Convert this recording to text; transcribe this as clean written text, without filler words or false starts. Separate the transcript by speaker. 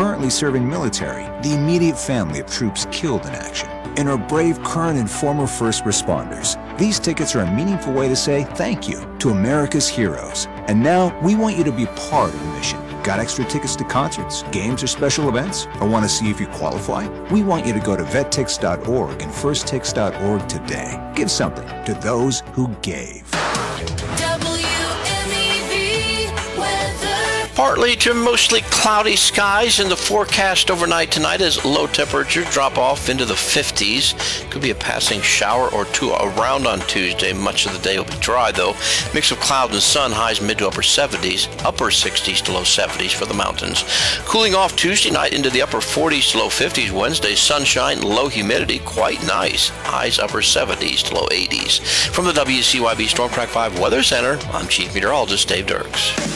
Speaker 1: currently serving military, the immediate family of troops killed in action, and our brave current and former first responders. These tickets are a meaningful way to say thank you to America's heroes. And now we want you to be part of the mission. Got extra tickets to concerts, games, or special events? Or want to see if you qualify? We want you to go to vettix.org and firsttix.org today. Give something to those who gave.
Speaker 2: Partly to mostly cloudy skies in the forecast overnight tonight as low temperatures drop off into the 50s. Could be a passing shower or two around on Tuesday. Much of the day will be dry, though. Mix of cloud and sun, highs mid to upper 70s, upper 60s to low 70s for the mountains. Cooling off Tuesday night into the upper 40s to low 50s. Wednesday, sunshine, low humidity, quite nice. Highs upper 70s to low 80s. From the WCYB Storm Track 5 Weather Center, I'm Chief Meteorologist Dave Dirks.